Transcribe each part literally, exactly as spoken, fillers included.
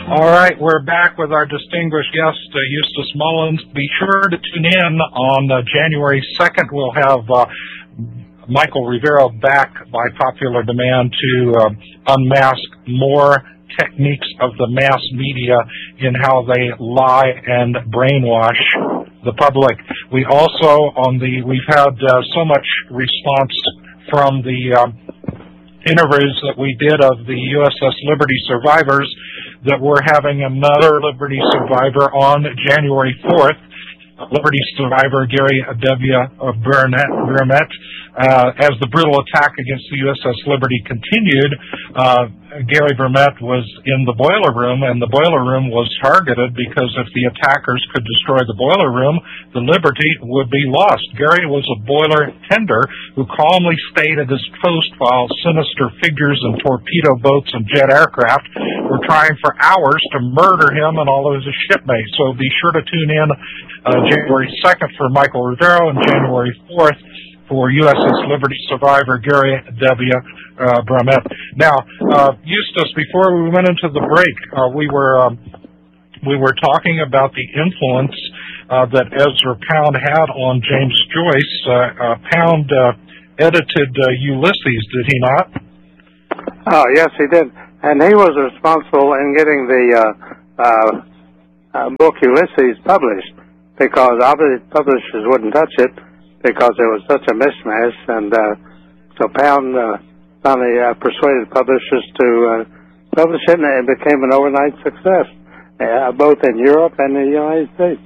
All right, we're back with our distinguished guest, uh, Eustace Mullins. Be sure to tune in on uh, January second. We'll have uh, Michael Rivero back by popular demand to uh, unmask more techniques of the mass media in how they lie and brainwash the public. We also, on the, we've had uh, so much response from the uh, interviews that we did of the U S S Liberty survivors that we're having another Liberty survivor on January fourth. Liberty survivor Gary W. Burnett, Burnett uh, as the brutal attack against the U S S Liberty continued, uh, Gary Burnett was in the boiler room, and the boiler room was targeted because if the attackers could destroy the boiler room, the Liberty would be lost. Gary was a boiler tender who calmly stayed at his post while sinister figures in torpedo boats and jet aircraft were trying for hours to murder him and all of his shipmates. So be sure to tune in uh, January second for Michael Rivero and January fourth for U S S Liberty survivor Gary W. Uh, Burnett. Now, uh, Eustace, before we went into the break, uh, we were um, we were talking about the influence uh, that Ezra Pound had on James Joyce. Uh, uh, Pound uh, edited uh, Ulysses, did he not? Oh, yes, he did. And he was responsible in getting the uh, uh, uh, book Ulysses published, because obviously publishers wouldn't touch it because it was such a mishmash. And uh, so Pound uh, finally uh, persuaded publishers to uh, publish it, and it became an overnight success, uh, both in Europe and the United States.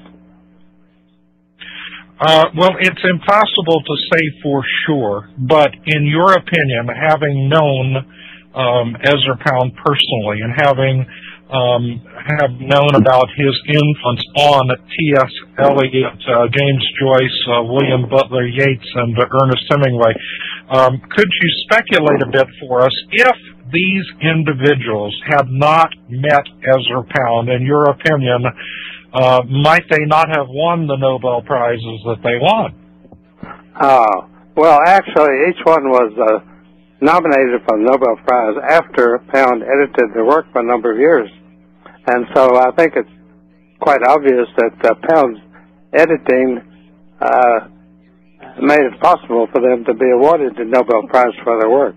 Uh, well, it's impossible to say for sure, but in your opinion, having known um, Ezra Pound personally and having um, have known about his influence on T S Eliot, uh, James Joyce, uh, William Butler Yeats, and uh, Ernest Hemingway, um, could you speculate a bit for us if these individuals had not met Ezra Pound? In your opinion, uh, might they not have won the Nobel Prizes that they won? Uh, well, actually, each one was uh, nominated for the Nobel Prize after Pound edited the work for a number of years. And so I think it's quite obvious that uh, Pound's editing uh, made it possible for them to be awarded the Nobel Prize for their work.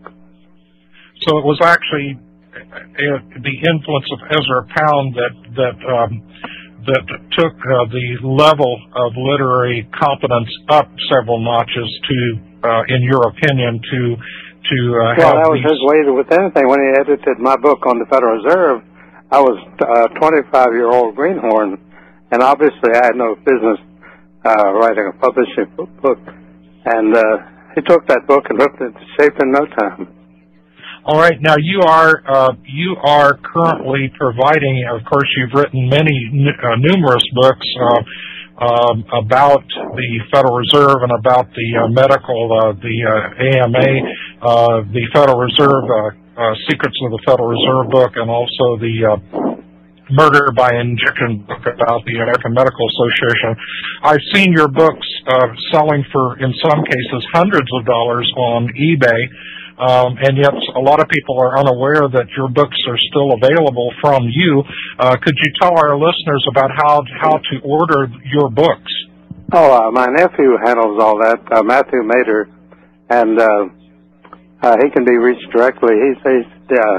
So it was actually uh, the influence of Ezra Pound that that um, that took uh, the level of literary competence up several notches to, uh, in your opinion, to to uh, well, have that was these... his way with anything. When he edited my book on the Federal Reserve, I was a twenty-five-year-old greenhorn, and obviously I had no business uh, writing a publishing book. And uh, he took that book and whipped it into shape in no time. All right. Now you are uh, you are currently providing. Of course, you've written many uh, numerous books uh, um, about the Federal Reserve and about the uh, medical, uh, the uh, A M A, uh, the Federal Reserve. Uh, Uh, Secrets of the Federal Reserve book, and also the uh, Murder by Injection book about the American Medical Association. I've seen your books uh, selling for, in some cases, hundreds of dollars on eBay, um, and yet a lot of people are unaware that your books are still available from you. Uh, could you tell our listeners about how how to order your books? Oh, uh, my nephew handles all that, uh, Matthew Mader, and uh, Uh, he can be reached directly. He's based uh,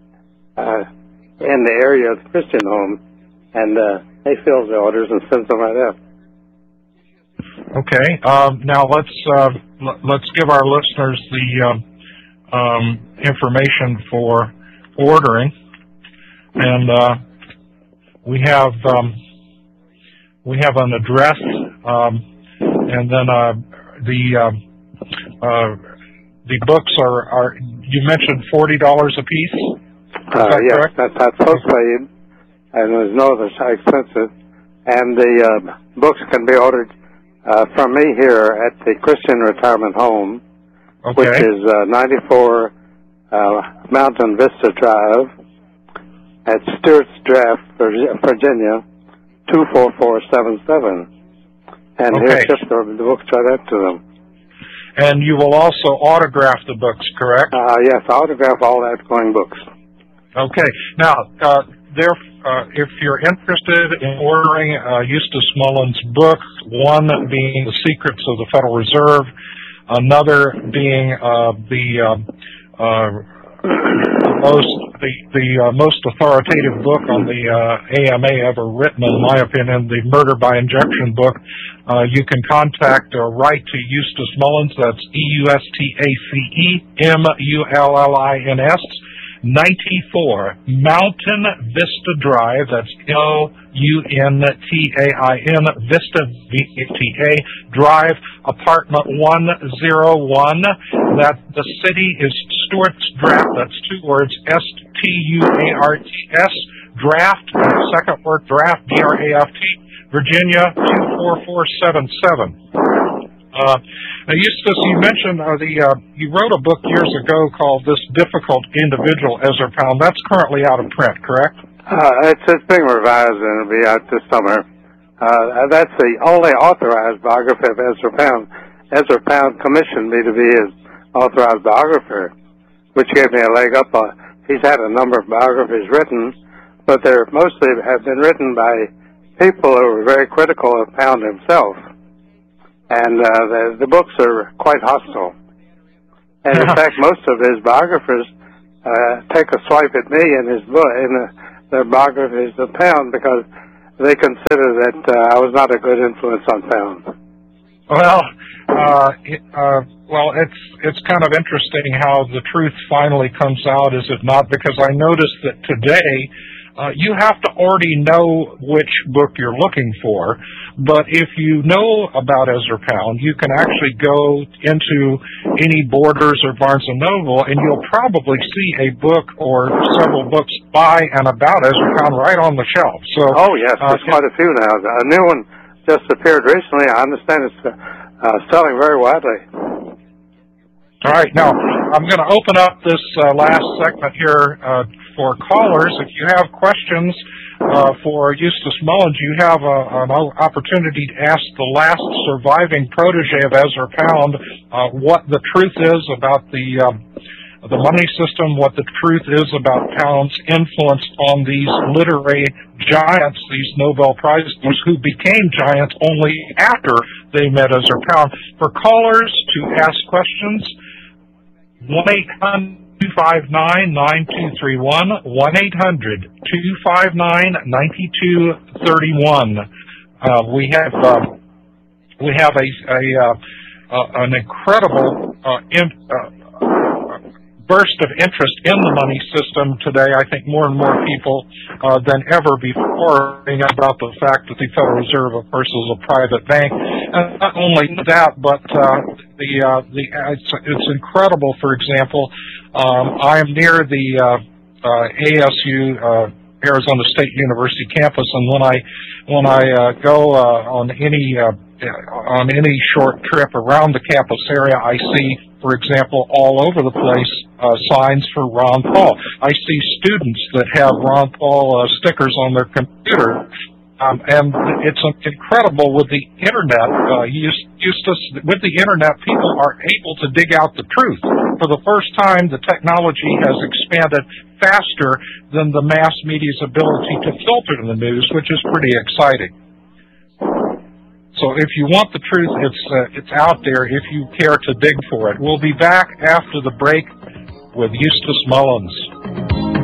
uh, in the area of the Christian Home, and uh, he fills the orders and sends them right out. Okay. Um, now let's uh, l- let's give our listeners the um, um, information for ordering, and uh, we have um, we have an address, um, and then uh, the. Uh, uh, The books are, are you mentioned forty dollars a piece? Is uh, that yes, correct? that, that's postpaid, and there's no other expenses. And the uh, books can be ordered uh, from me here at the Christian Retirement Home, Okay. which is uh, ninety-four uh, Mountain Vista Drive at Stewart's Draft, Virginia, two four four seven seven. And Okay. here's just the, the books right up to them. And you will also autograph the books, correct? Uh, yes, autograph all outgoing books. Okay. Now, uh, there, uh, if you're interested in ordering uh, Eustace Mullins' books, one being The Secrets of the Federal Reserve, another being uh, the uh, uh, most the the uh, most authoritative book on the uh, A M A ever written, in my opinion, the Murder by Injection book. Uh, you can contact or write to Eustace Mullins. That's E U S T A C E M U L L I N S, ninety-four Mountain Vista Drive. That's L U N T A I N, Vista, V T A, Drive, apartment one oh one. That the city is Stewart's Draft. That's two words, S T U A R T S, Draft, second word Draft, D R A F T, Virginia two four four seven seven. Uh, now, Eustace, you mentioned uh, the uh, you wrote a book years ago called "This Difficult Individual," Ezra Pound. That's currently out of print, correct? Uh, it's, it's being revised and it'll be out this summer. Uh, that's the only authorized biography of Ezra Pound. Ezra Pound commissioned me to be his authorized biographer, which gave me a leg up. Uh, he's had a number of biographies written, but they're mostly have been written by people who were very critical of Pound himself. And uh, the, the books are quite hostile. And in fact, most of his biographers uh, take a swipe at me in his book, in the, their biographies of Pound, because they consider that uh, I was not a good influence on Pound. Well, uh, it, uh, well, it's it's kind of interesting how the truth finally comes out, is it not? Because I noticed that today. Uh, you have to already know which book you're looking for, but if you know about Ezra Pound, you can actually go into any Borders or Barnes and Noble, and you'll probably see a book or several books by and about Ezra Pound right on the shelf. So, oh yes, there's uh, quite a few now. A new one just appeared recently. I understand it's uh, selling very widely. All right, now I'm going to open up this uh, last segment here uh, for callers. If you have questions uh, for Eustace Mullins, you have a, an opportunity to ask the last surviving protege of Ezra Pound uh, what the truth is about the um, the money system, what the truth is about Pound's influence on these literary giants, these Nobel Prize winners who became giants only after they met Ezra Pound. For callers to ask questions, one eight hundred two five nine nine two three one, one eight hundred two five nine nine two three one. Uh, we have uh, we have a, a uh, uh, an incredible uh, in, uh, burst of interest in the money system today. I think more and more people uh, than ever before think about the fact that the Federal Reserve, of course, is a private bank. And not only that, but uh, the uh, the it's, it's incredible. For example, um, I am near the uh, uh, A S U, uh, Arizona State University campus, and when I when I uh, go uh, on any uh, on any short trip around the campus area, I see, for example, all over the place, uh, signs for Ron Paul. I see students that have Ron Paul uh, stickers on their computer. Um, and it's incredible with the Internet, uh, Eustace, with the Internet, people are able to dig out the truth. For the first time, the technology has expanded faster than the mass media's ability to filter the news, which is pretty exciting. So if you want the truth, it's uh, it's out there if you care to dig for it. We'll be back after the break with Eustace Mullins.